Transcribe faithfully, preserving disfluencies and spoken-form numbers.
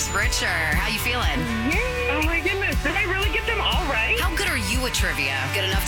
richer. How you feeling? Yay! Oh my goodness. Did I really get them all right? How good are you at trivia? Good enough